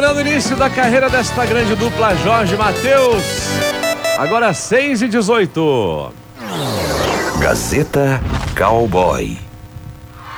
acompanhando o início da carreira desta grande dupla Jorge e Mateus. Agora 6:18. Gazeta Cowboy.